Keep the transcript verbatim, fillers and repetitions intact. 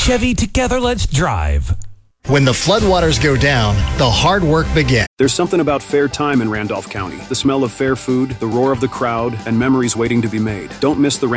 Chevy, together let's drive. When the floodwaters go down, the hard work begins. There's something about fair time in Randolph County. The smell of fair food, the roar of the crowd, and memories waiting to be made. Don't miss the